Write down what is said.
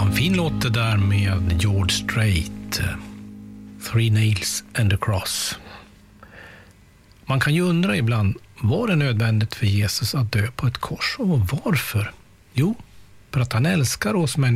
en fin låt det där med George Strait. Three Nails and a Cross. Man kan ju undra ibland, var det nödvändigt för Jesus att dö på ett kors? Och varför? Jo, för att han älskar oss människor